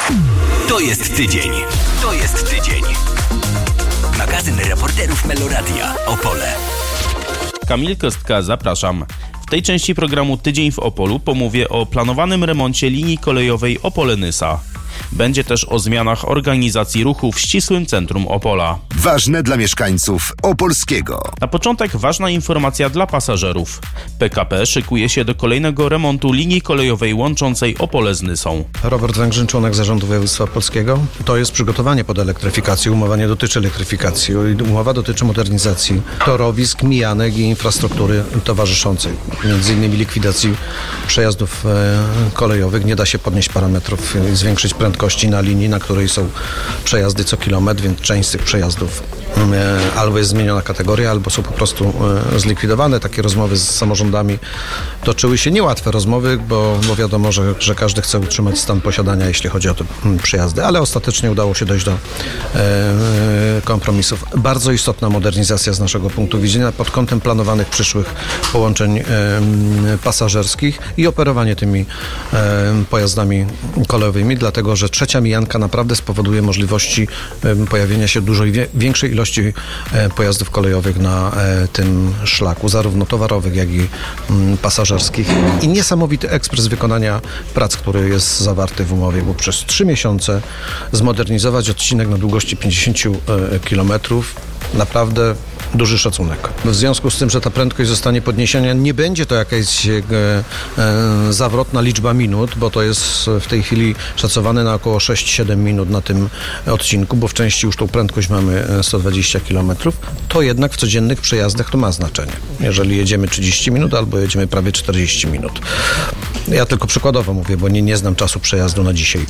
To jest tydzień. To jest tydzień. Magazyn reporterów Meloradia Opole. Kamil Kostka, zapraszam. W tej części programu Tydzień w Opolu pomówię o planowanym remoncie linii kolejowej Opole-Nysa. Będzie też o zmianach organizacji ruchu w ścisłym centrum Opola. Ważne dla mieszkańców Opolskiego. Na początek ważna informacja dla pasażerów. PKP szykuje się do kolejnego remontu linii kolejowej łączącej Opole z Nysą. Robert Węgrzyn, członek Zarządu Województwa Opolskiego. To jest przygotowanie pod elektryfikację. Umowa nie dotyczy elektryfikacji. Umowa dotyczy modernizacji torowisk, mijanek i infrastruktury towarzyszącej. Między innymi likwidacji przejazdów kolejowych. Nie da się podnieść parametrów i zwiększyć prędkości na linii, na której są przejazdy co kilometr, więc część z tych przejazdów albo jest zmieniona kategoria, albo są po prostu zlikwidowane. Takie rozmowy z samorządami toczyły się niełatwe rozmowy, bo wiadomo, że każdy chce utrzymać stan posiadania, jeśli chodzi o te przejazdy, ale ostatecznie udało się dojść do kompromisów. Bardzo istotna modernizacja z naszego punktu widzenia pod kątem planowanych przyszłych połączeń pasażerskich i operowanie tymi pojazdami kolejowymi, dlatego że trzecia mijanka naprawdę spowoduje możliwości pojawienia się dużo większej ilości pojazdów kolejowych na tym szlaku, zarówno towarowych, jak i pasażerskich. I niesamowity ekspres wykonania prac, który jest zawarty w umowie, bo przez 3 miesiące zmodernizować odcinek na długości 50 km. Naprawdę duży szacunek. W związku z tym, że ta prędkość zostanie podniesiona, nie będzie to jakaś zawrotna liczba minut, bo to jest w tej chwili szacowane na około 6-7 minut na tym odcinku, bo w części już tą prędkość mamy 120 km, to jednak w codziennych przejazdach to ma znaczenie. Jeżeli jedziemy 30 minut albo jedziemy prawie 40 minut. Ja tylko przykładowo mówię, bo nie znam czasu przejazdu na dzisiaj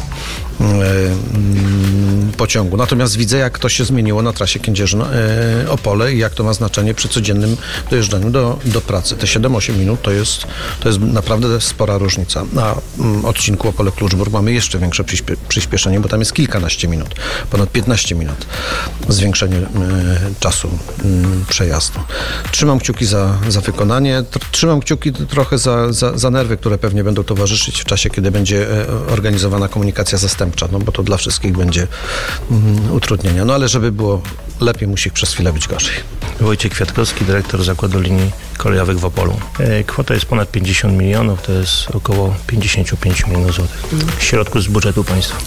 pociągu. Natomiast widzę, jak to się zmieniło na trasie Kędzierzyn-Opole i jak to ma znaczenie przy codziennym dojeżdżaniu do pracy. Te 7-8 minut to jest naprawdę spora różnica. Na odcinku Opole-Kluczbork mamy jeszcze większe przyspieszenie, bo tam jest kilkanaście minut, ponad 15 minut zwiększenie czasu przejazdu. Trzymam kciuki za wykonanie, trzymam kciuki trochę za nerwy, które pewnie będą towarzyszyć w czasie, kiedy będzie organizowana komunikacja zastępcza, no bo to dla wszystkich będzie utrudnienia. No ale żeby było lepiej, musi przez chwilę być gorzej. Wojciech Kwiatkowski, dyrektor Zakładu Linii Kolejowych w Opolu. Kwota jest ponad 50 milionów, to jest około 55 milionów złotych. Środków z budżetu państwa.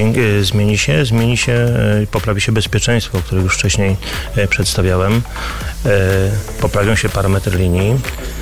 Zmieni się, poprawi się bezpieczeństwo, o którym już wcześniej przedstawiałem. Poprawią się parametry linii.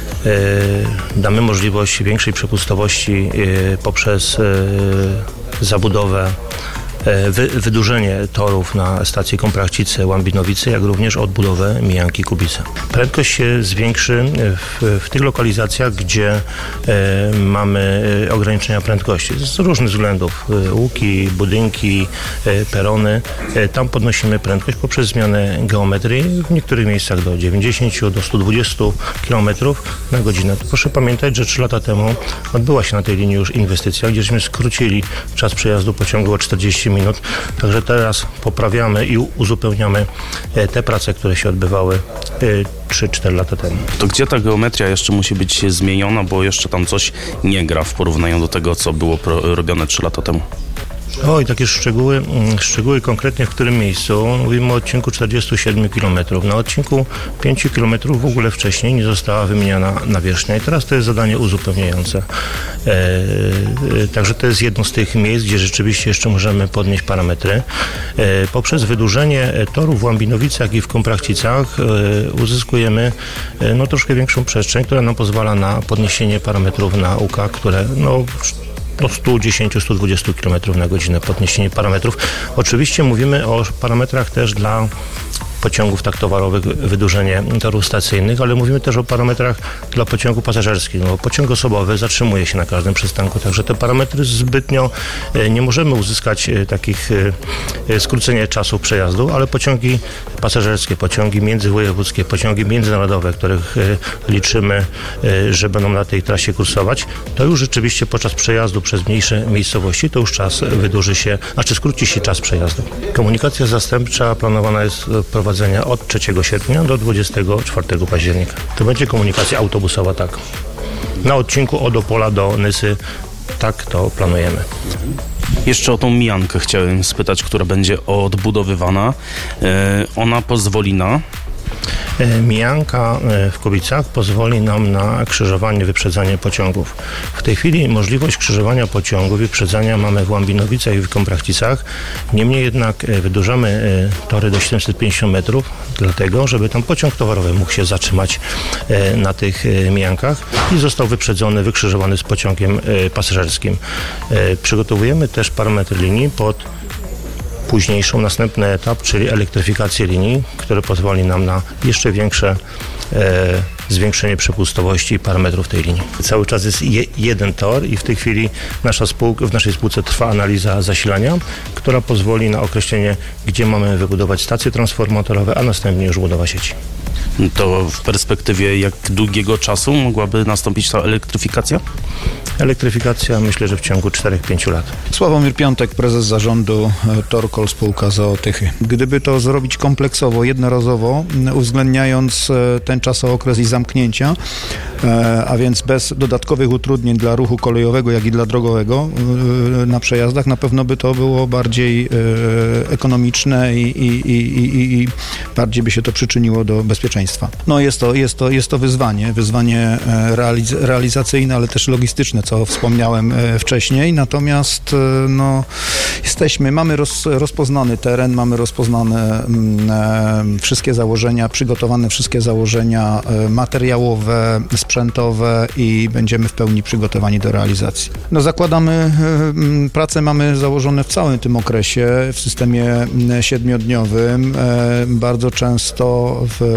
Damy możliwość większej przepustowości poprzez zabudowę, wydłużenie torów na stacji Komprachcice, Łambinowice, jak również odbudowę mijanki Kubice. Prędkość się zwiększy w tych lokalizacjach, gdzie mamy ograniczenia prędkości z różnych względów. Łuki, budynki, perony. Tam podnosimy prędkość poprzez zmianę geometrii, w niektórych miejscach do 90, do 120 km na godzinę. Proszę pamiętać, że 3 lata temu odbyła się na tej linii już inwestycja, gdzieśmy skrócili czas przejazdu pociągu o 40 minut. Także teraz poprawiamy i uzupełniamy te prace, które się odbywały 3-4 lata temu. To gdzie ta geometria jeszcze musi być zmieniona, bo jeszcze tam coś nie gra w porównaniu do tego, co było robione 3 lata temu? Oj, takie szczegóły konkretnie w którym miejscu. Mówimy o odcinku 47 km. Na odcinku 5 km w ogóle wcześniej nie została wymieniana nawierzchnia i teraz to jest zadanie uzupełniające. Także to jest jedno z tych miejsc, gdzie rzeczywiście jeszcze możemy podnieść parametry. Poprzez wydłużenie torów w Łambinowicach i w Komprachcicach uzyskujemy troszkę większą przestrzeń, która nam pozwala na podniesienie parametrów na укach, które do 110-120 km na godzinę podniesienie parametrów. Oczywiście mówimy o parametrach też dla pociągów tak towarowych, wydłużenie torów stacyjnych, ale mówimy też o parametrach dla pociągu pasażerskiego. No, pociąg osobowy zatrzymuje się na każdym przystanku, także te parametry zbytnio nie możemy uzyskać takich skrócenia czasu przejazdu, ale pociągi pasażerskie, pociągi międzywojewódzkie, pociągi międzynarodowe, których liczymy, że będą na tej trasie kursować, to już rzeczywiście podczas przejazdu przez mniejsze miejscowości to już czas wydłuży się, skróci się czas przejazdu. Komunikacja zastępcza planowana jest prowadzenia od 3 sierpnia do 24 października. To będzie komunikacja autobusowa, tak. Na odcinku od Opola do Nysy, tak to planujemy. Jeszcze o tą mijankę chciałem spytać, która będzie odbudowywana. Ona pozwoli na... Mijanka w Kubicach pozwoli nam na krzyżowanie, wyprzedzanie pociągów. W tej chwili możliwość krzyżowania pociągów, wyprzedzania mamy w Łambinowicach i w Komprachticach. Niemniej jednak wydłużamy tory do 750 metrów, dlatego, żeby tam pociąg towarowy mógł się zatrzymać na tych mijankach i został wyprzedzony, wykrzyżowany z pociągiem pasażerskim. Przygotowujemy też parametry linii pod późniejszą, następny etap, czyli elektryfikację linii, który pozwoli nam na jeszcze większe zwiększenie przepustowości i parametrów tej linii. Cały czas jest jeden tor i w tej chwili w naszej spółce trwa analiza zasilania, która pozwoli na określenie, gdzie mamy wybudować stacje transformatorowe, a następnie już budowa sieci. To w perspektywie jak długiego czasu mogłaby nastąpić ta elektryfikacja? Elektryfikacja myślę, że w ciągu 4-5 lat. Sławomir Piątek, prezes zarządu Torkol spółka z Otychy. Gdyby to zrobić kompleksowo, jednorazowo, uwzględniając ten czasookres i zamknięcia, a więc bez dodatkowych utrudnień dla ruchu kolejowego, jak i dla drogowego na przejazdach, na pewno by to było bardziej ekonomiczne i bardziej by się to przyczyniło do bezpieczeństwa. No jest to wyzwanie realizacyjne, ale też logistyczne, co wspomniałem wcześniej, natomiast mamy rozpoznany teren, mamy rozpoznane wszystkie założenia, przygotowane wszystkie założenia materiałowe, sprzętowe i będziemy w pełni przygotowani do realizacji. Pracę mamy założone w całym tym okresie, w systemie 7-dniowym, bardzo często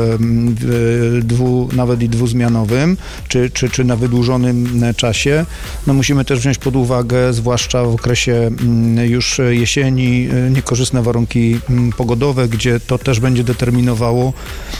nawet i dwuzmianowym, czy na wydłużonym czasie. Musimy też wziąć pod uwagę, zwłaszcza w okresie już jesieni, niekorzystne warunki pogodowe, gdzie to też będzie determinowało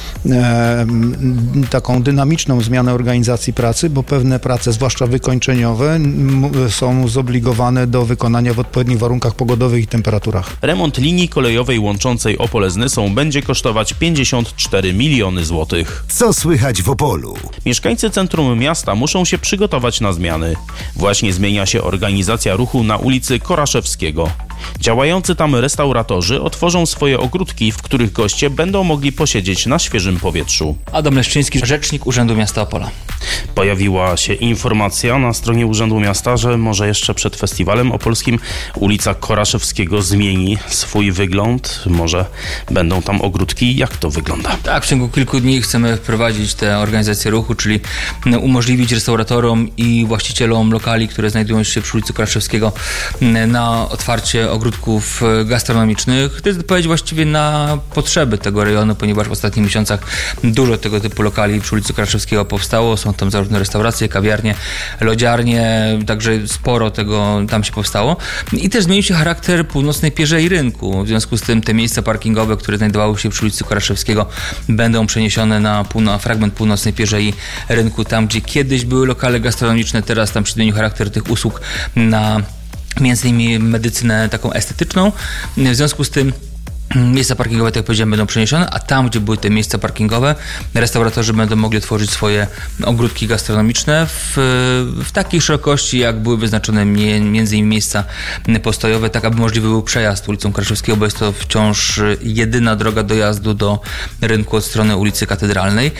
taką dynamiczną zmianę organizacji pracy, bo pewne prace, zwłaszcza wykończeniowe, są zobligowane do wykonania w odpowiednich warunkach pogodowych i temperaturach. Remont linii kolejowej łączącej Opole z Nysą będzie kosztować 54 miliony złotych. Co słychać w Opolu? Mieszkańcy centrum miasta muszą się przygotować na zmiany. Właśnie zmienia się organizacja ruchu na ulicy Koraszewskiego. Działający tam restauratorzy otworzą swoje ogródki, w których goście będą mogli posiedzieć na świeżym powietrzu. Adam Leszczyński, rzecznik Urzędu Miasta Opola. Pojawiła się informacja na stronie Urzędu Miasta, że może jeszcze przed Festiwalem Opolskim ulica Koraszewskiego zmieni swój wygląd. Może będą tam ogródki. Jak to wygląda? Tak, w ciągu kilku dni chcemy wprowadzić tę organizację ruchu, czyli umożliwić restauratorom i właścicielom lokali, które znajdują się przy ulicy Koraszewskiego, na otwarcie ogródków gastronomicznych. To jest odpowiedź właściwie na potrzeby tego rejonu, ponieważ w ostatnich miesiącach dużo tego typu lokali przy ulicy Koraszewskiego powstało. Są tam zarówno restauracje, kawiarnie, lodziarnie, także sporo tego tam się powstało. I też zmienił się charakter północnej pierzei rynku. W związku z tym te miejsca parkingowe, które znajdowały się przy ulicy Koraszewskiego, będą przeniesione na fragment północnej pierzei rynku, tam gdzie kiedyś były lokale gastronomiczne, teraz tam się zmienił charakter tych usług na między innymi medycynę taką estetyczną. W związku z tym miejsca parkingowe, tak jak powiedziałem, będą przeniesione, a tam, gdzie były te miejsca parkingowe, restauratorzy będą mogli otworzyć swoje ogródki gastronomiczne w takiej szerokości, jak były wyznaczone między innymi miejsca postojowe, tak aby możliwy był przejazd ulicą Koraszewskiego, bo jest to wciąż jedyna droga dojazdu do rynku od strony ulicy Katedralnej,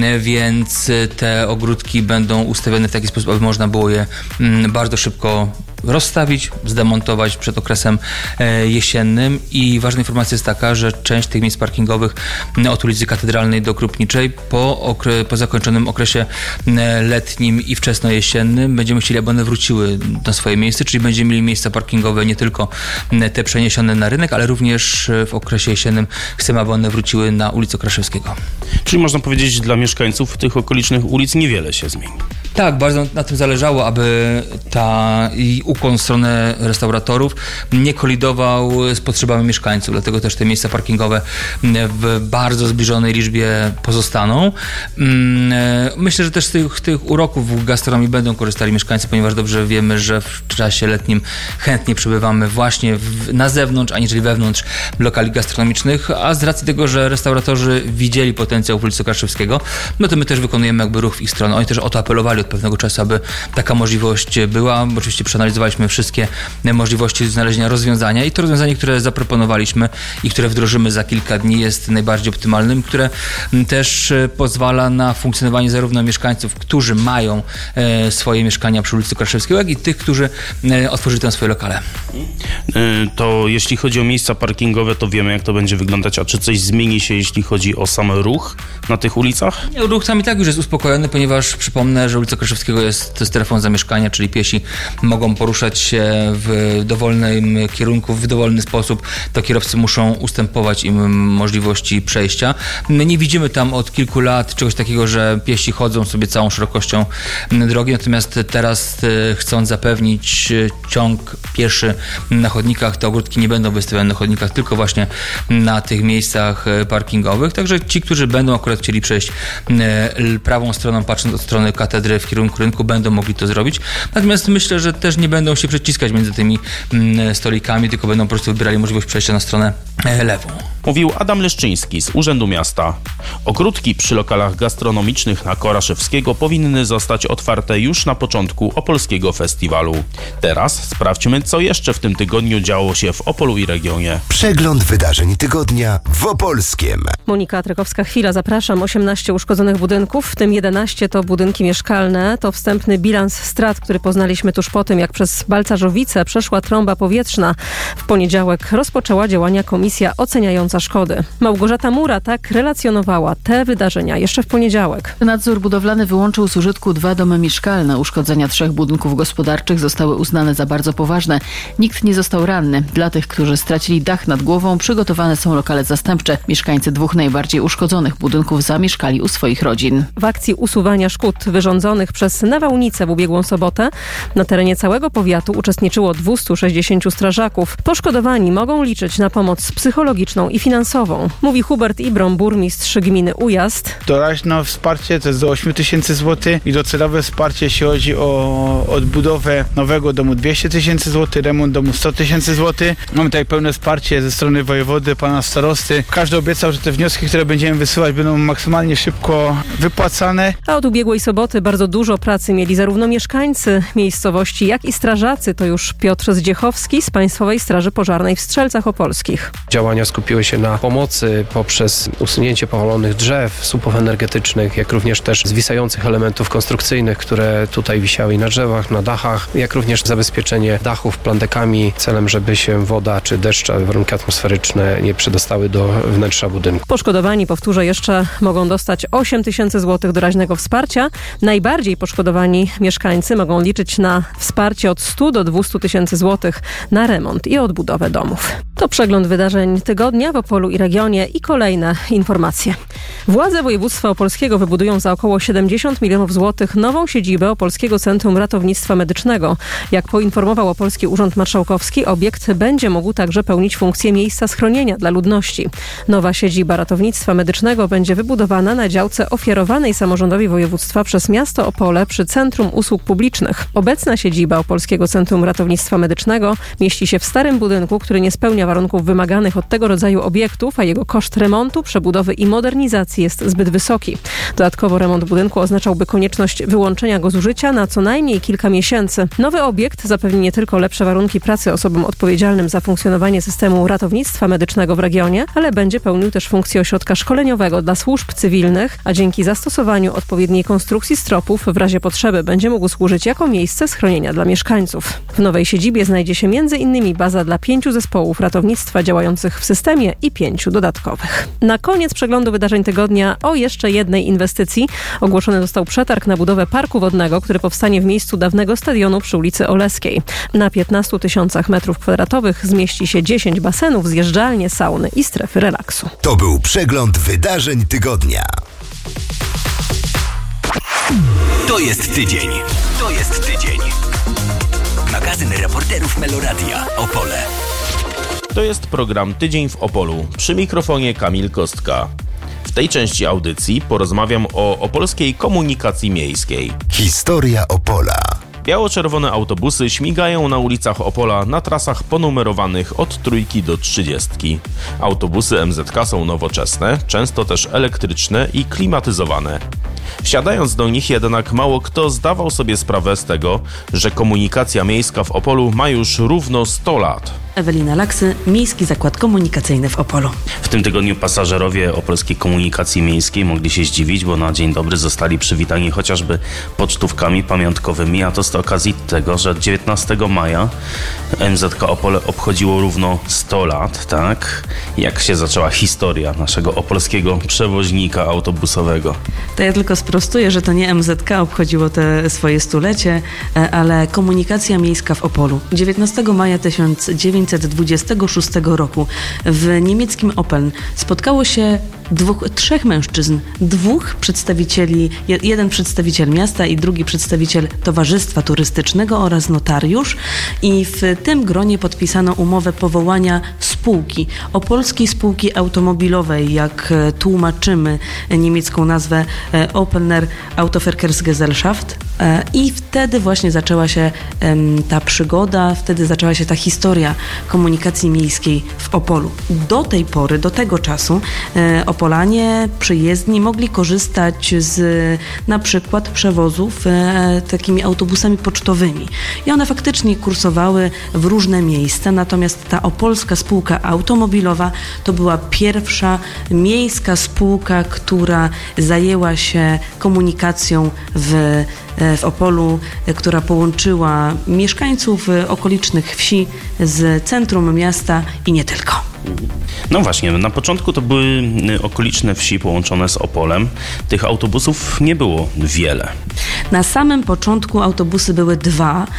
więc te ogródki będą ustawione w taki sposób, aby można było je bardzo szybko rozstawić, zdemontować przed okresem jesiennym. I ważna informacja jest taka, że część tych miejsc parkingowych od ulicy Katedralnej do Krupniczej po zakończonym okresie letnim i wczesnojesiennym będziemy chcieli, aby one wróciły na swoje miejsce, czyli będziemy mieli miejsca parkingowe nie tylko te przeniesione na rynek, ale również w okresie jesiennym chcemy, aby one wróciły na ulicę Kraszewskiego. Czyli można powiedzieć, dla mieszkańców tych okolicznych ulic niewiele się zmieni. Tak, bardzo na tym zależało, aby ukłon w stronę restauratorów nie kolidował z potrzebami mieszkańców, dlatego też te miejsca parkingowe w bardzo zbliżonej liczbie pozostaną. Myślę, że też z tych uroków gastronomii będą korzystali mieszkańcy, ponieważ dobrze wiemy, że w czasie letnim chętnie przebywamy właśnie na zewnątrz, aniżeli wewnątrz lokali gastronomicznych, a z racji tego, że restauratorzy widzieli potencjał w ulicy Kraszewskiego, no to my też wykonujemy jakby ruch w ich stronę. Oni też o to apelowali od pewnego czasu, aby taka możliwość była. Oczywiście przeanalizowaliśmy przeanalizowaliśmy wszystkie możliwości znalezienia rozwiązania i to rozwiązanie, które zaproponowaliśmy i które wdrożymy za kilka dni, jest najbardziej optymalnym, które też pozwala na funkcjonowanie zarówno mieszkańców, którzy mają swoje mieszkania przy ulicy Kraszewskiego, jak i tych, którzy otworzyli tam swoje lokale. To jeśli chodzi o miejsca parkingowe, to wiemy, jak to będzie wyglądać, a czy coś zmieni się, jeśli chodzi o sam ruch na tych ulicach? Ruch tam i tak już jest uspokojony, ponieważ przypomnę, że ulica Kraszewskiego jest strefą zamieszkania, czyli piesi mogą poruszać się w dowolnym kierunku, w dowolny sposób, to kierowcy muszą ustępować im możliwości przejścia. My nie widzimy tam od kilku lat czegoś takiego, że piesi chodzą sobie całą szerokością drogi, natomiast teraz chcąc zapewnić ciąg pieszy na chodnikach, te ogródki nie będą wystawione na chodnikach, tylko właśnie na tych miejscach parkingowych, także ci, którzy będą akurat chcieli przejść prawą stroną, patrząc od strony katedry w kierunku rynku, będą mogli to zrobić, natomiast myślę, że też nie będą się przeciskać między tymi stolikami, tylko będą po prostu wybierali możliwość przejścia na stronę lewą. Mówił Adam Leszczyński z Urzędu Miasta. Ogródki przy lokalach gastronomicznych na Koraszewskiego powinny zostać otwarte już na początku Opolskiego Festiwalu. Teraz sprawdźmy, co jeszcze w tym tygodniu działo się w Opolu i regionie. Przegląd wydarzeń tygodnia w Opolskiem. Monika Trykowska-Chwila, zapraszam. 18 uszkodzonych budynków, w tym 11 to budynki mieszkalne. To wstępny bilans strat, który poznaliśmy tuż po tym, jak przez Balcarzowice przeszła trąba powietrzna. W poniedziałek rozpoczęła działania komisja oceniająca szkody. Małgorzata Mura tak relacjonowała te wydarzenia jeszcze w poniedziałek. Nadzór budowlany wyłączył z użytku 2 domy mieszkalne. Uszkodzenia 3 budynków gospodarczych zostały uznane za bardzo poważne. Nikt nie został ranny. Dla tych, którzy stracili dach nad głową, przygotowane są lokale zastępcze. Mieszkańcy 2 najbardziej uszkodzonych budynków zamieszkali u swoich rodzin. W akcji usuwania szkód wyrządzonych przez nawałnicę w ubiegłą sobotę na terenie całego powiatu uczestniczyło 260 strażaków. Poszkodowani mogą liczyć na pomoc psychologiczną i finansową, mówi Hubert Ibrom, burmistrz gminy Ujazd. Doraźne wsparcie to jest do 8 000 złotych i docelowe wsparcie, jeśli chodzi o odbudowę nowego domu 200 000 złotych, remont domu 100 000 złotych. Mamy tutaj pełne wsparcie ze strony wojewody, pana starosty. Każdy obiecał, że te wnioski, które będziemy wysyłać, będą maksymalnie szybko wypłacane. A od ubiegłej soboty bardzo dużo pracy mieli zarówno mieszkańcy miejscowości, jak i strażacy. To już Piotr Zdziechowski z Państwowej Straży Pożarnej w Strzelcach Opolskich. Działania skupiły się na pomocy poprzez usunięcie powalonych drzew, słupów energetycznych, jak również też zwisających elementów konstrukcyjnych, które tutaj wisiały na drzewach, na dachach, jak również zabezpieczenie dachów plandekami celem, żeby się woda czy deszcz, warunki atmosferyczne nie przedostały do wnętrza budynku. Poszkodowani, powtórzę jeszcze, mogą dostać 8 000 złotych doraźnego wsparcia. Najbardziej poszkodowani mieszkańcy mogą liczyć na wsparcie od 100 do 200 000 złotych na remont i odbudowę domów. To przegląd wydarzeń tygodnia w Opolu i regionie i kolejne informacje. Władze województwa opolskiego wybudują za około 70 milionów złotych nową siedzibę Opolskiego Centrum Ratownictwa Medycznego. Jak poinformował Opolski Urząd Marszałkowski, obiekt będzie mógł także pełnić funkcję miejsca schronienia dla ludności. Nowa siedziba ratownictwa medycznego będzie wybudowana na działce ofiarowanej samorządowi województwa przez miasto Opole przy Centrum Usług Publicznych. Obecna siedziba Opolskiego Centrum Ratownictwa Medycznego mieści się w starym budynku, który nie spełnia warunków wymaganych od tego rodzaju obiektów, a jego koszt remontu, przebudowy i modernizacji jest zbyt wysoki. Dodatkowo remont budynku oznaczałby konieczność wyłączenia go z użycia na co najmniej kilka miesięcy. Nowy obiekt zapewni nie tylko lepsze warunki pracy osobom odpowiedzialnym za funkcjonowanie systemu ratownictwa medycznego w regionie, ale będzie pełnił też funkcję ośrodka szkoleniowego dla służb cywilnych, a dzięki zastosowaniu odpowiedniej konstrukcji stropów w razie potrzeby będzie mógł służyć jako miejsce schronienia dla mieszkańców. W nowej siedzibie znajdzie się m.in. baza dla 5 zespołów ratownictwa działających w systemie i 5 dodatkowych. Na koniec przeglądu wydarzeń tygodnia o jeszcze jednej inwestycji. Ogłoszony został przetarg na budowę parku wodnego, który powstanie w miejscu dawnego stadionu przy ulicy Oleskiej. Na 15 000 m2 zmieści się 10 basenów, zjeżdżalnie, sauny i strefy relaksu. To był przegląd wydarzeń tygodnia. To jest tydzień. To jest tydzień. Magazyn reporterów Meloradia Opole. To jest program Tydzień w Opolu. Przy mikrofonie Kamil Kostka. W tej części audycji porozmawiam o opolskiej komunikacji miejskiej. Historia Opola. Biało-czerwone autobusy śmigają na ulicach Opola na trasach ponumerowanych od 3 do 30. Autobusy MZK są nowoczesne, często też elektryczne i klimatyzowane. Wsiadając do nich jednak mało kto zdawał sobie sprawę z tego, że komunikacja miejska w Opolu ma już równo 100 lat. Ewelina Laksy, Miejski Zakład Komunikacyjny w Opolu. W tym tygodniu pasażerowie opolskiej komunikacji miejskiej mogli się zdziwić, bo na dzień dobry zostali przywitani chociażby pocztówkami pamiątkowymi, a to z okazji tego, że 19 maja MZK Opole obchodziło równo 100 lat, tak? Jak się zaczęła historia naszego opolskiego przewoźnika autobusowego? To ja tylko sprostuję, że to nie MZK obchodziło te swoje stulecie, ale komunikacja miejska w Opolu. 19 maja 1926 roku w niemieckim Opeln spotkało się trzech mężczyzn, dwóch przedstawicieli, jeden przedstawiciel miasta i drugi przedstawiciel towarzystwa turystycznego oraz notariusz, i w tym gronie podpisano umowę powołania spółki, Opolskiej Spółki Automobilowej, jak tłumaczymy niemiecką nazwę Opelner Autoverkehrsgesellschaft, i wtedy właśnie zaczęła się ta przygoda, wtedy zaczęła się ta historia komunikacji miejskiej w Opolu. Do tej pory, do tego czasu Opolanie przyjezdni mogli korzystać z na przykład przewozów takimi autobusami pocztowymi i one faktycznie kursowały w różne miejsca, natomiast ta Opolska Spółka Automobilowa to była pierwsza miejska spółka, która zajęła się komunikacją w Opolu, która połączyła mieszkańców okolicznych wsi z centrum miasta i nie tylko. No właśnie, na początku to były okoliczne wsi połączone z Opolem. Tych autobusów nie było wiele. Na samym początku autobusy były dwa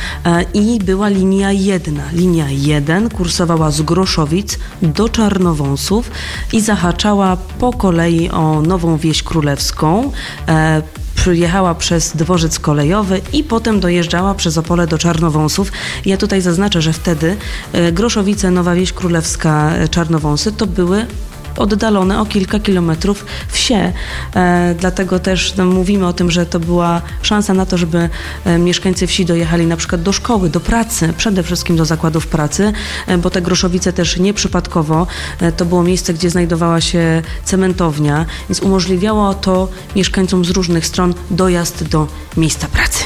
i była linia 1. Linia 1 kursowała z Groszowic do Czarnowąsów i zahaczała po kolei o Nową Wieś Królewską, przyjechała przez dworzec kolejowy i potem dojeżdżała przez Opole do Czarnowąsów. Ja tutaj zaznaczę, że wtedy Groszowice, Nowa Wieś Królewska, Czarnowąsy to były oddalone o kilka kilometrów wsie. Dlatego też mówimy o tym, że to była szansa na to, żeby mieszkańcy wsi dojechali na przykład do szkoły, do pracy, przede wszystkim do zakładów pracy, bo te Groszowice też nieprzypadkowo to było miejsce, gdzie znajdowała się cementownia, więc umożliwiało to mieszkańcom z różnych stron dojazd do miejsca pracy.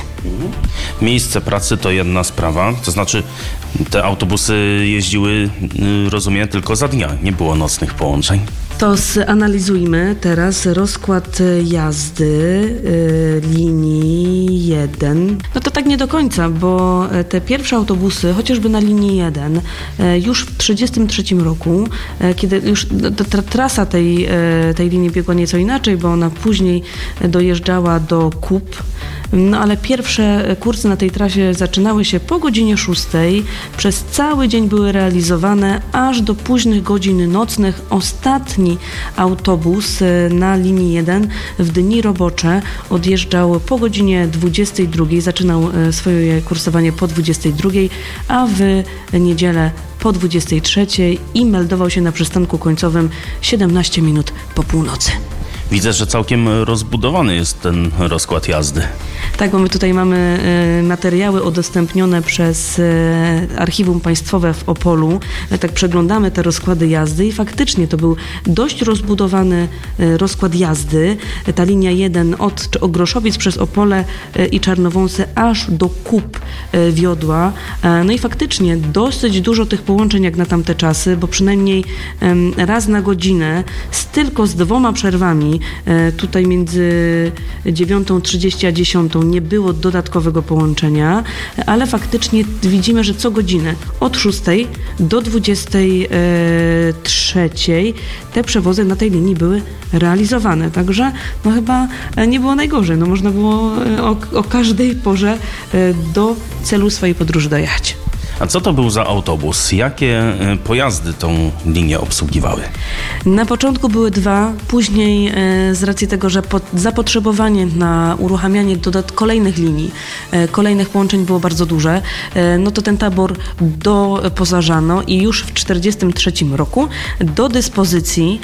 Miejsce pracy to jedna sprawa, to znaczy te autobusy jeździły, rozumiem, tylko za dnia, nie było nocnych połączeń. To zanalizujmy teraz rozkład jazdy linii 1. No to tak nie do końca, bo te pierwsze autobusy, chociażby na linii 1, już w 1933 roku, kiedy już trasa tej linii biegła nieco inaczej, bo ona później dojeżdżała do Kup, no ale pierwsze kursy na tej trasie zaczynały się po godzinie 6, przez cały dzień były realizowane aż do późnych godzin nocnych. Ostatni autobus na linii 1 w dni robocze odjeżdżał po godzinie 22, zaczynał swoje kursowanie po 22, a w niedzielę po 23 i meldował się na przystanku końcowym 17 minut po północy. Widzę, że całkiem rozbudowany jest ten rozkład jazdy. Tak, bo my tutaj mamy materiały udostępnione przez Archiwum Państwowe w Opolu. Tak przeglądamy te rozkłady jazdy i faktycznie to był dość rozbudowany rozkład jazdy. Ta linia 1 od Groszowic przez Opole i Czarnowąsy aż do Kup wiodła. No i faktycznie dosyć dużo tych połączeń jak na tamte czasy, bo przynajmniej raz na godzinę tylko z 2 przerwami, tutaj między 9:30 a 10 nie było dodatkowego połączenia, ale faktycznie widzimy, że co godzinę od 6 do 23 te przewozy na tej linii były realizowane. Także no chyba nie było najgorzej. No można było o każdej porze do celu swojej podróży dojechać. A co to był za autobus? Jakie pojazdy tą linię obsługiwały? Na początku były 2, później z racji tego, że zapotrzebowanie na uruchamianie kolejnych linii, kolejnych połączeń było bardzo duże, no to ten tabor doposażano i już w 1943 roku do dyspozycji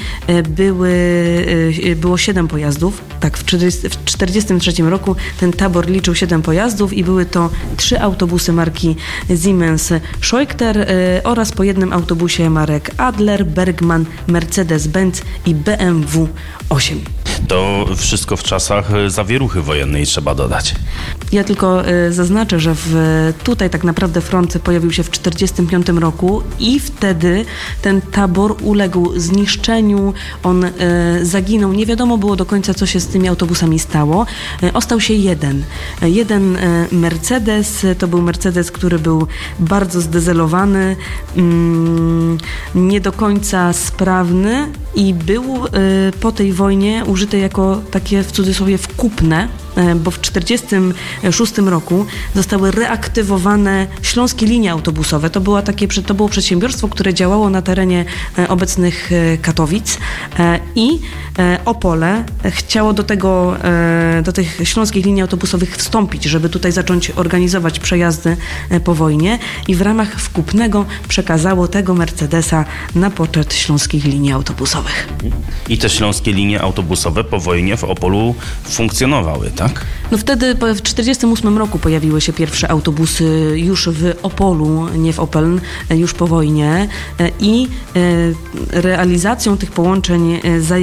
było 7 pojazdów. Tak, w 1943 roku ten tabor liczył 7 pojazdów i były to 3 autobusy marki Siemens Scheuchter oraz po jednym autobusie marek Adler, Bergmann, Mercedes-Benz i BMW 8. To wszystko w czasach zawieruchy wojennej, trzeba dodać. Ja tylko zaznaczę, że tutaj tak naprawdę front pojawił się w 1945 roku i wtedy ten tabor uległ zniszczeniu, on zaginął. Nie wiadomo było do końca, co się z tymi autobusami stało. Ostał się jeden Mercedes. To był Mercedes, który był bardzo zdezelowany, nie do końca sprawny i był po tej wojnie użyty jako takie w cudzysłowie wkupne, bo w 1946 roku zostały reaktywowane śląskie linie autobusowe. To było przedsiębiorstwo, które działało na terenie obecnych Katowic i Opole chciało do tych śląskich linii autobusowych wstąpić, żeby tutaj zacząć organizować przejazdy po wojnie i w ramach wkupnego przekazało tego Mercedesa na poczet śląskich linii autobusowych. I te śląskie linie autobusowe po wojnie w Opolu funkcjonowały, tak? No wtedy w 1948 roku pojawiły się pierwsze autobusy już w Opolu, nie w Opeln, już po wojnie i realizacją tych połączeń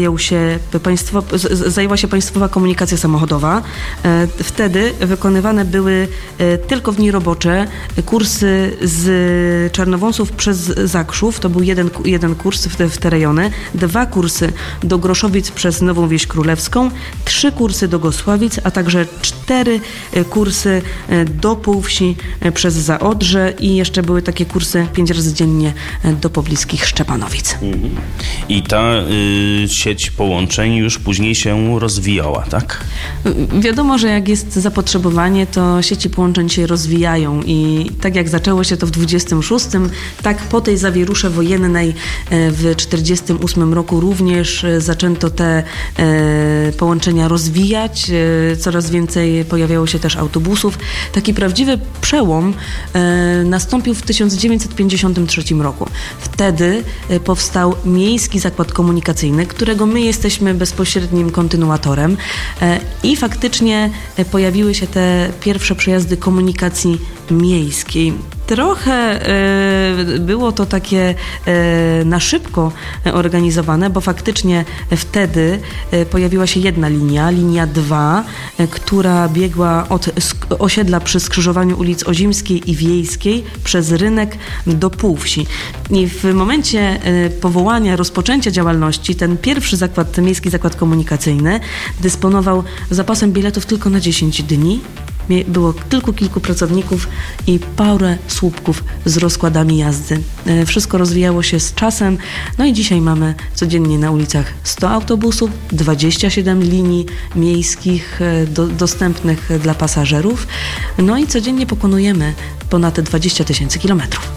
zajęła się Państwowa Komunikacja Samochodowa. Wtedy wykonywane były tylko w dni robocze kursy z Czarnowąsów przez Zakrzów, to był jeden kurs w te rejony, 2 kursy do Groszowic przez Nową Wieś Królewską, 3 kursy do Gosławic, a także 4 kursy do Półwsi przez Zaodrze i jeszcze były takie kursy 5 razy dziennie do pobliskich Szczepanowic. I ta sieć połączeń już później się rozwijała, tak? Wiadomo, że jak jest zapotrzebowanie, to sieci połączeń się rozwijają i tak jak zaczęło się to w 26, tak po tej zawierusze wojennej w 48 roku również zaczęto te połączenia rozwijać. Coraz więcej pojawiało się też autobusów. Taki prawdziwy przełom nastąpił w 1953 roku. Wtedy powstał Miejski Zakład Komunikacyjny, którego my jesteśmy bezpośrednim kontynuatorem i faktycznie pojawiły się te pierwsze przejazdy komunikacji miejskiej. Trochę było to takie na szybko organizowane, bo faktycznie wtedy pojawiła się jedna linia 2, która biegła od osiedla przy skrzyżowaniu ulic Ozimskiej i Wiejskiej przez Rynek do Półwsi. I w momencie powołania, rozpoczęcia działalności ten pierwszy Miejski Zakład Komunikacyjny dysponował zapasem biletów tylko na 10 dni. Było tylko kilku pracowników i parę słupków z rozkładami jazdy. Wszystko rozwijało się z czasem, no i dzisiaj mamy codziennie na ulicach 100 autobusów, 27 linii miejskich dostępnych dla pasażerów, no i codziennie pokonujemy ponad 20 000 kilometrów.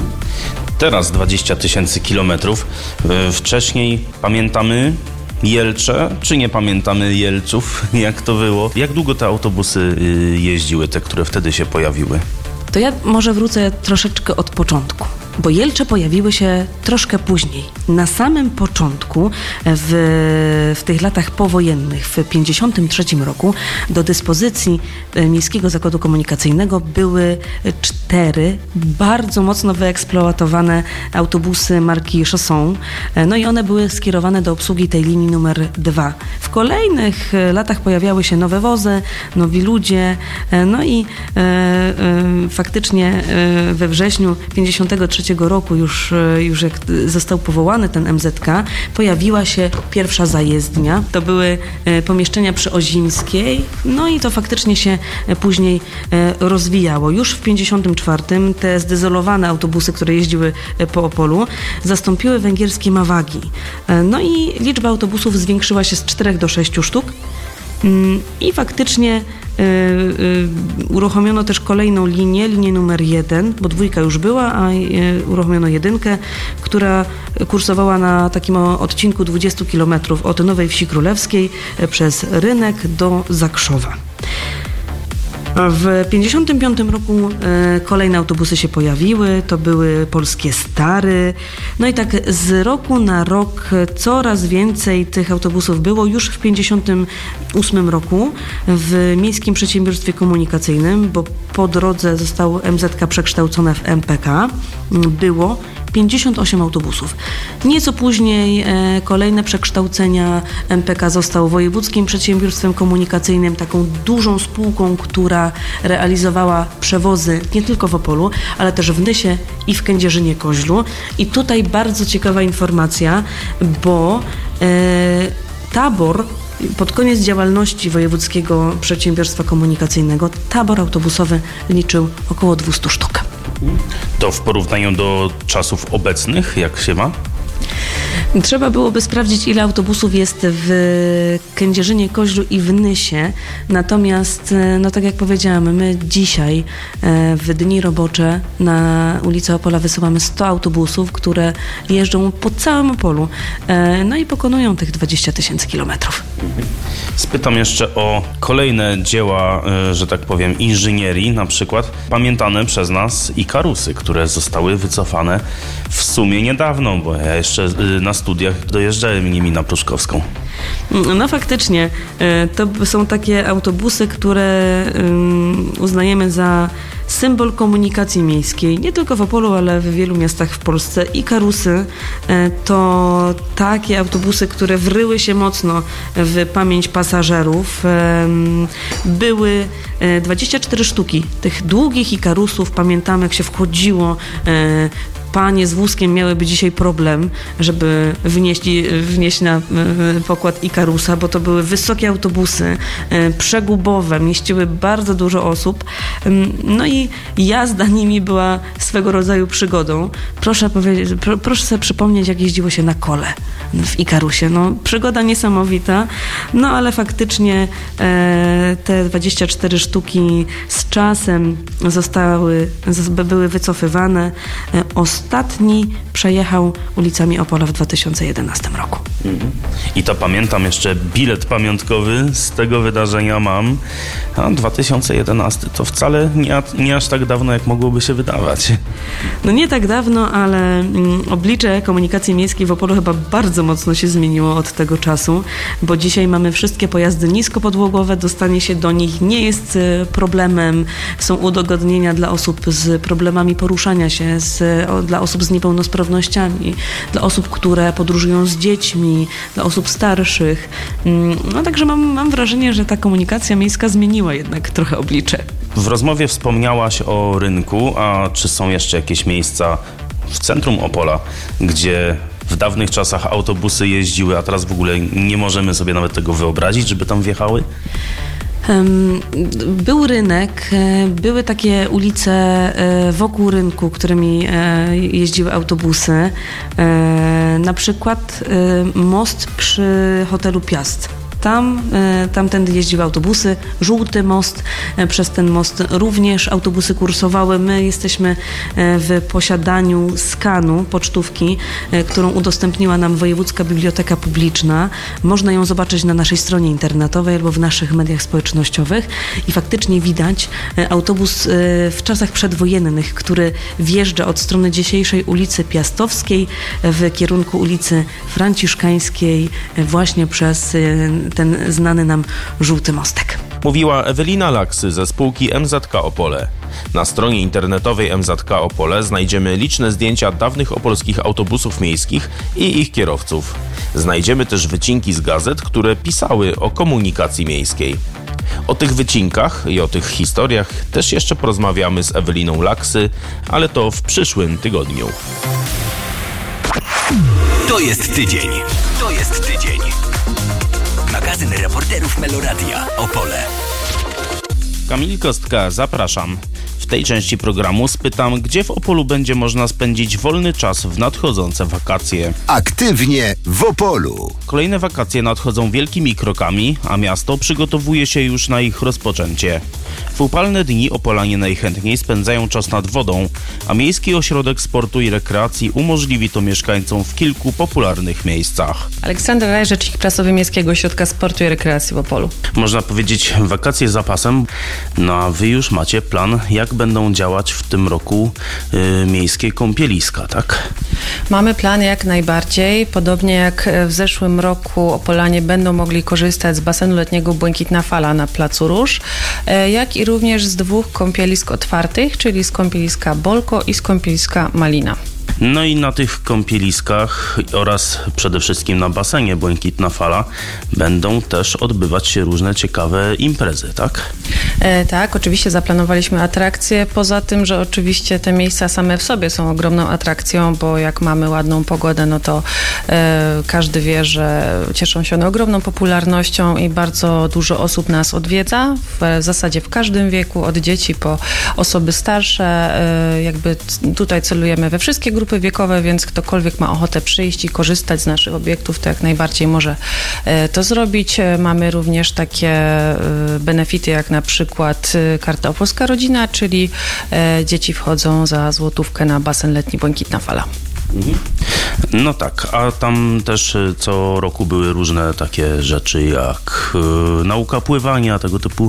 Teraz 20 000 kilometrów. Wcześniej pamiętamy Jelcze, czy nie pamiętamy Jelców, jak to było? Jak długo te autobusy jeździły, te, które wtedy się pojawiły? To ja może wrócę troszeczkę od początku, bo Jelcze pojawiły się troszkę później. Na samym początku, w tych latach powojennych, w 1953 roku, do dyspozycji Miejskiego Zakładu Komunikacyjnego były 4 bardzo mocno wyeksploatowane autobusy marki Chausson. No i one były skierowane do obsługi tej linii numer 2. W kolejnych latach pojawiały się nowe wozy, nowi ludzie, no i faktycznie we wrześniu 1953 roku, już jak został powołany ten MZK, pojawiła się pierwsza zajezdnia. To były pomieszczenia przy Ozimskiej, no i to faktycznie się później rozwijało. Już w 1954 te zdezolowane autobusy, które jeździły po Opolu, zastąpiły węgierskie Mawagi. No i liczba autobusów zwiększyła się z 4 do 6 sztuk. I faktycznie uruchomiono też kolejną linię numer 1, bo 2 już była, a uruchomiono 1, która kursowała na takim odcinku 20 km od Nowej Wsi Królewskiej przez Rynek do Zakrzowa. W 1955 roku kolejne autobusy się pojawiły, to były polskie Stary. No i tak z roku na rok coraz więcej tych autobusów było. Już w 1958 roku w Miejskim Przedsiębiorstwie Komunikacyjnym, bo po drodze zostało MZK przekształcone w MPK, było 58 autobusów. Nieco później kolejne przekształcenia MPK został wojewódzkim przedsiębiorstwem komunikacyjnym, taką dużą spółką, która realizowała przewozy nie tylko w Opolu, ale też w Nysie i w Kędzierzynie-Koźlu. I tutaj bardzo ciekawa informacja, bo tabor pod koniec działalności Wojewódzkiego Przedsiębiorstwa Komunikacyjnego tabor autobusowy liczył około 200 sztuk. To w porównaniu do czasów obecnych, jak się ma? Trzeba byłoby sprawdzić, ile autobusów jest w Kędzierzynie-Koźlu i w Nysie. Natomiast, no tak jak powiedziałam, my dzisiaj w dni robocze na ulicę Opola wysyłamy 100 autobusów, które jeżdżą po całym Opolu, no i pokonują tych 20 000 kilometrów. Spytam jeszcze o kolejne dzieła, że tak powiem, inżynierii, na przykład pamiętane przez nas Ikarusy, które zostały wycofane w sumie niedawno, bo ja jeszcze na studiach dojeżdżałem nimi na Pruszkowską. No faktycznie, to są takie autobusy, które uznajemy za symbol komunikacji miejskiej, nie tylko w Opolu, ale w wielu miastach w Polsce. Ikarusy to takie autobusy, które wryły się mocno w pamięć pasażerów. Były 24 sztuki tych długich Ikarusów. Pamiętamy, jak się wchodziło. Panie z wózkiem miałyby dzisiaj problem, żeby wnieść na pokład Ikarusa, bo to były wysokie autobusy, przegubowe, mieściły bardzo dużo osób. No i jazda nimi była swego rodzaju przygodą. Proszę sobie przypomnieć, jak jeździło się na kole w Ikarusie. No, przygoda niesamowita, no ale faktycznie te 24 sztuki z czasem były wycofywane. Ostatni przejechał ulicami Opola w 2011 roku. I to pamiętam, jeszcze bilet pamiątkowy z tego wydarzenia mam. A 2011 to wcale nie aż tak dawno, jak mogłoby się wydawać. No nie tak dawno, ale oblicze komunikacji miejskiej w Opolu chyba bardzo mocno się zmieniło od tego czasu, bo dzisiaj mamy wszystkie pojazdy niskopodłogowe, dostanie się do nich nie jest problemem, są udogodnienia dla osób z problemami poruszania się, dla osób z niepełnosprawnościami, dla osób, które podróżują z dziećmi, dla osób starszych. No także mam wrażenie, że ta komunikacja miejska zmieniła jednak trochę oblicze. W rozmowie wspomniałaś o rynku, a czy są jeszcze jakieś miejsca w centrum Opola, gdzie w dawnych czasach autobusy jeździły, a teraz w ogóle nie możemy sobie nawet tego wyobrazić, żeby tam wjechały? Był rynek, były takie ulice wokół rynku, którymi jeździły autobusy. Na przykład most przy hotelu Piast. Tamtędy jeździły autobusy, żółty most, przez ten most również autobusy kursowały. My jesteśmy w posiadaniu skanu pocztówki, którą udostępniła nam Wojewódzka Biblioteka Publiczna. Można ją zobaczyć na naszej stronie internetowej albo w naszych mediach społecznościowych i faktycznie widać autobus w czasach przedwojennych, który wjeżdża od strony dzisiejszej ulicy Piastowskiej w kierunku ulicy Franciszkańskiej właśnie przez ten znany nam żółty mostek. Mówiła Ewelina Laksy ze spółki MZK Opole. Na stronie internetowej MZK Opole znajdziemy liczne zdjęcia dawnych opolskich autobusów miejskich i ich kierowców. Znajdziemy też wycinki z gazet, które pisały o komunikacji miejskiej. O tych wycinkach i o tych historiach też jeszcze porozmawiamy z Eweliną Laksy, ale to w przyszłym tygodniu. To jest tydzień. To jest tydzień. Magazyn reporterów Meloradia Opole. Kamil Kostka, zapraszam. W tej części programu spytam, gdzie w Opolu będzie można spędzić wolny czas w nadchodzące wakacje. Aktywnie w Opolu. Kolejne wakacje nadchodzą wielkimi krokami, a miasto przygotowuje się już na ich rozpoczęcie. W upalne dni Opolanie najchętniej spędzają czas nad wodą, a Miejski Ośrodek Sportu i Rekreacji umożliwi to mieszkańcom w kilku popularnych miejscach. Aleksandra Raj, rzecznik prasowy Miejskiego Ośrodka Sportu i Rekreacji w Opolu. Można powiedzieć, wakacje za pasem, no a wy już macie plan, jak będą działać w tym roku miejskie kąpieliska, tak? Mamy plan jak najbardziej. Podobnie jak w zeszłym roku Opolanie będą mogli korzystać z basenu letniego Błękitna Fala na Placu Róż, jak i również z 2 kąpielisk otwartych, czyli z kąpieliska Bolko i z kąpieliska Malina. No i na tych kąpieliskach oraz przede wszystkim na basenie Błękitna Fala będą też odbywać się różne ciekawe imprezy, tak? Tak, oczywiście zaplanowaliśmy atrakcje, poza tym, że oczywiście te miejsca same w sobie są ogromną atrakcją, bo jak mamy ładną pogodę, no to każdy wie, że cieszą się one ogromną popularnością i bardzo dużo osób nas odwiedza, w zasadzie w każdym wieku, od dzieci po osoby starsze, jakby tutaj celujemy we wszystkie grupy wiekowe, więc ktokolwiek ma ochotę przyjść i korzystać z naszych obiektów, to jak najbardziej może to zrobić. Mamy również takie benefity, jak na przykład karta Opolska Rodzina, czyli dzieci wchodzą za złotówkę na basen letni Błękitna Fala. No tak, a tam też co roku były różne takie rzeczy jak nauka pływania, tego typu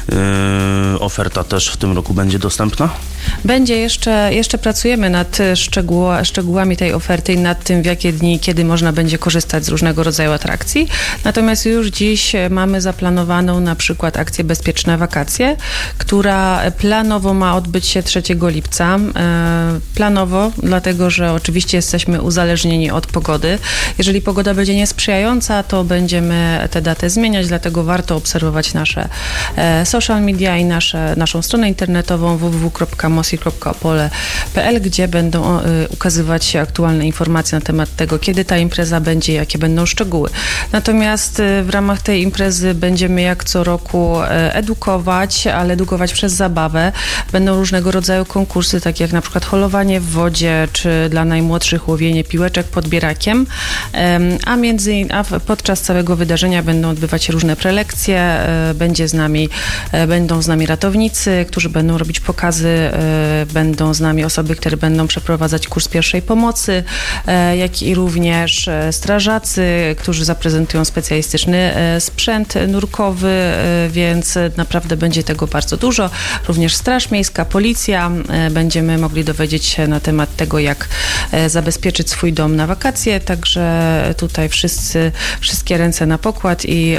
oferta też w tym roku będzie dostępna? Będzie jeszcze pracujemy nad szczegółami tej oferty i nad tym, w jakie dni, kiedy można będzie korzystać z różnego rodzaju atrakcji. Natomiast już dziś mamy zaplanowaną na przykład akcję Bezpieczne Wakacje, która planowo ma odbyć się 3 lipca. Planowo, dlatego że oczywiście jesteśmy uzależnieni od pogody. Jeżeli pogoda będzie niesprzyjająca, to będziemy tę datę zmieniać, dlatego warto obserwować nasze social media i naszą stronę internetową www.mosi.opole.pl, gdzie będą ukazywać się aktualne informacje na temat tego, kiedy ta impreza będzie, jakie będą szczegóły. Natomiast w ramach tej imprezy będziemy jak co roku edukować, ale edukować przez zabawę. Będą różnego rodzaju konkursy, takie jak na przykład holowanie w wodzie, czy dla najmłodszych łowienie piłeczek pod bierakiem, a podczas całego wydarzenia będą odbywać się różne prelekcje, będą z nami ratownicy, którzy będą robić pokazy, będą z nami osoby, które będą przeprowadzać kurs pierwszej pomocy, jak i również strażacy, którzy zaprezentują specjalistyczny sprzęt nurkowy, więc naprawdę będzie tego bardzo dużo. Również Straż Miejska, Policja, będziemy mogli dowiedzieć się na temat tego, jak zabezpieczyć swój dom na wakacje, także tutaj wszystkie ręce na pokład i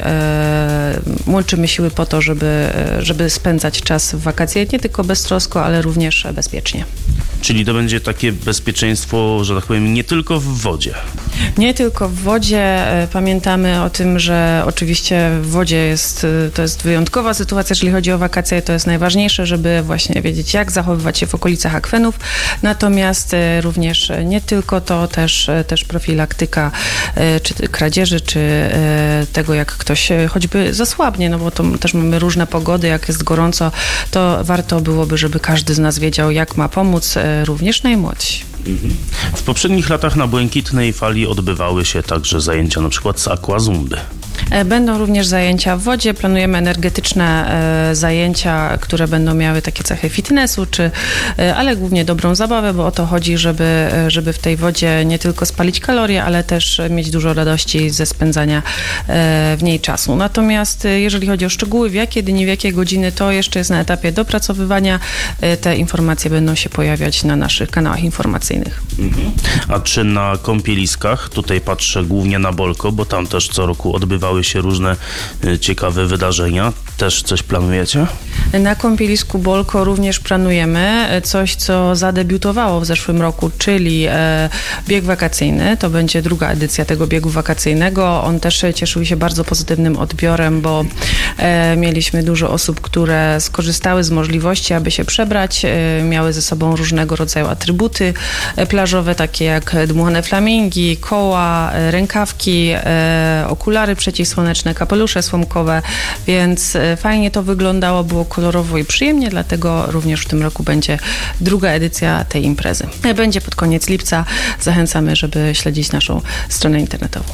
łączymy siły po to, żeby spędzać czas w wakacje nie tylko beztrosko, ale również bezpiecznie. Czyli to będzie takie bezpieczeństwo, że tak powiem, nie tylko w wodzie. Nie tylko w wodzie. Pamiętamy o tym, że oczywiście w wodzie to jest wyjątkowa sytuacja, jeżeli chodzi o wakacje. To jest najważniejsze, żeby właśnie wiedzieć, jak zachowywać się w okolicach akwenów. Natomiast również nie tylko to, też profilaktyka czy kradzieży, czy tego, jak ktoś choćby zasłabnie, no bo to też mamy różne pogody, jak jest gorąco, to warto byłoby, żeby każdy z nas wiedział, jak ma pomóc, również najmłodsi. W poprzednich latach na Błękitnej Fali odbywały się także zajęcia na przykład z aquazumby. Będą również zajęcia w wodzie. Planujemy energetyczne zajęcia, które będą miały takie cechy fitnessu, ale głównie dobrą zabawę, bo o to chodzi, żeby w tej wodzie nie tylko spalić kalorie, ale też mieć dużo radości ze spędzania w niej czasu. Natomiast jeżeli chodzi o szczegóły, w jakie dni, w jakie godziny, to jeszcze jest na etapie dopracowywania. Te informacje będą się pojawiać na naszych kanałach informacyjnych. A czy na kąpieliskach, tutaj patrzę głównie na Bolko, bo tam też co roku odbywały się różne ciekawe wydarzenia. Też coś planujecie? Na kąpielisku Bolko również planujemy coś, co zadebiutowało w zeszłym roku, czyli bieg wakacyjny. To będzie 2. edycja tego biegu wakacyjnego. On też cieszył się bardzo pozytywnym odbiorem, bo mieliśmy dużo osób, które skorzystały z możliwości, aby się przebrać. Miały ze sobą różnego rodzaju atrybuty plażowe, takie jak dmuchane flamingi, koła, rękawki, okulary przeciwsłoneczne, kapelusze słomkowe, więc fajnie to wyglądało, było kolorowo i przyjemnie, dlatego również w tym roku będzie 2. edycja tej imprezy. Będzie pod koniec lipca. Zachęcamy, żeby śledzić naszą stronę internetową.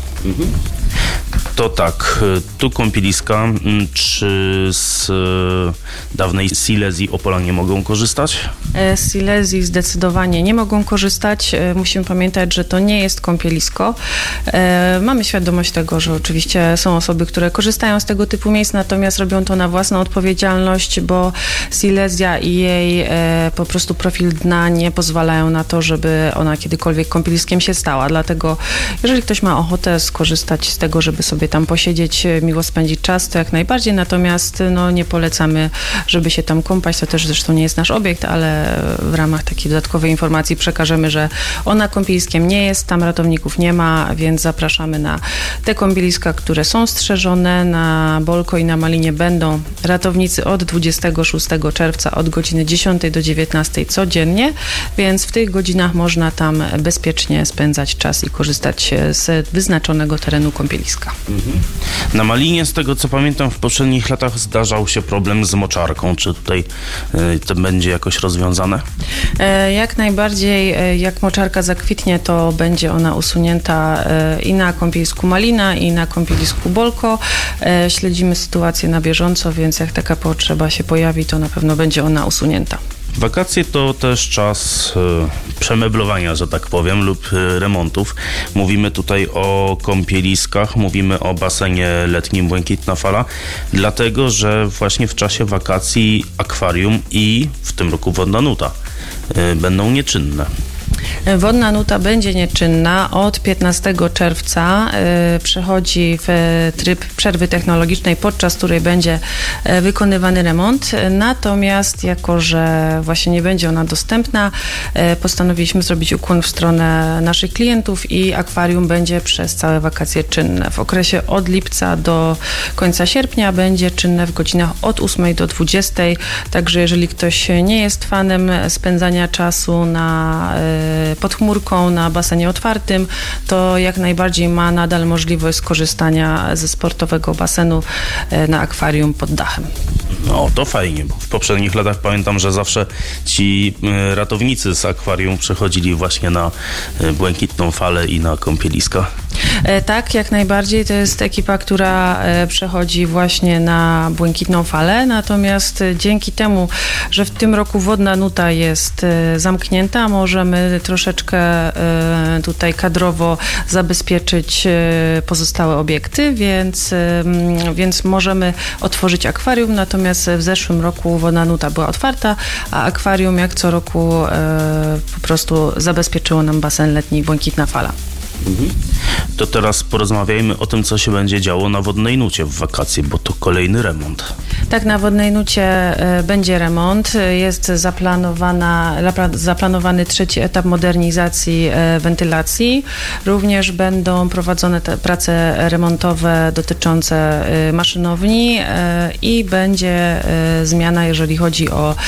To tak, tu kąpieliska, czy z dawnej Silesii Opolanie mogą korzystać? Z Silesii zdecydowanie nie mogą korzystać. Musimy pamiętać, że to nie jest kąpielisko. Mamy świadomość tego, że oczywiście są osoby, które korzystają z tego typu miejsc, natomiast robią to na własną odpowiedzialność, bo Silesia i jej po prostu profil dna nie pozwalają na to, żeby ona kiedykolwiek kąpieliskiem się stała. Dlatego jeżeli ktoś ma ochotę skorzystać z tego, żeby sobie tam posiedzieć, miło spędzić czas, to jak najbardziej, natomiast nie polecamy, żeby się tam kąpać, to też zresztą nie jest nasz obiekt, ale w ramach takiej dodatkowej informacji przekażemy, że ona kąpieliskiem nie jest, tam ratowników nie ma, więc zapraszamy na te kąpieliska, które są strzeżone. Na Bolko i na Malinie będą ratownicy od 26 czerwca od godziny 10 do 19 codziennie, więc w tych godzinach można tam bezpiecznie spędzać czas i korzystać z wyznaczonego terenu kąpieliska. Na Malinie, z tego co pamiętam, w poprzednich latach zdarzał się problem z moczarką. Czy tutaj to będzie jakoś rozwiązane? Jak najbardziej, jak moczarka zakwitnie, to będzie ona usunięta i na kąpielisku Malina, i na kąpielisku Bolko. Śledzimy sytuację na bieżąco, więc jak taka potrzeba się pojawi, to na pewno będzie ona usunięta. Wakacje to też czas przemeblowania, że tak powiem, lub remontów. Mówimy tutaj o kąpieliskach, mówimy o basenie letnim Błękitna Fala, dlatego że właśnie w czasie wakacji akwarium i w tym roku Wodna Nuta będą nieczynne. Wodna Nuta będzie nieczynna. Od 15 czerwca przechodzi w tryb przerwy technologicznej, podczas której będzie wykonywany remont. Natomiast jako, że właśnie nie będzie ona dostępna, postanowiliśmy zrobić ukłon w stronę naszych klientów i akwarium będzie przez całe wakacje czynne. W okresie od lipca do końca sierpnia będzie czynne w godzinach od 8 do 20. Także jeżeli ktoś nie jest fanem spędzania czasu pod chmurką, na basenie otwartym, to jak najbardziej ma nadal możliwość skorzystania ze sportowego basenu na akwarium pod dachem. No to fajnie, bo w poprzednich latach pamiętam, że zawsze ci ratownicy z akwarium przechodzili właśnie na Błękitną Falę i na kąpieliska. Tak, jak najbardziej. To jest ekipa, która przechodzi właśnie na Błękitną Falę, natomiast dzięki temu, że w tym roku Wodna Nuta jest zamknięta, możemy troszeczkę tutaj kadrowo zabezpieczyć pozostałe obiekty, więc możemy otworzyć akwarium, natomiast w zeszłym roku Wodna Nuta była otwarta, a akwarium jak co roku po prostu zabezpieczyło nam basen letni Błękitna Fala. To teraz porozmawiajmy o tym, co się będzie działo na Wodnej Nucie w wakacje, bo to kolejny remont. Tak, na Wodnej Nucie będzie remont. Jest zaplanowany trzeci etap modernizacji wentylacji. Również będą prowadzone te prace remontowe dotyczące maszynowni i będzie zmiana, jeżeli chodzi o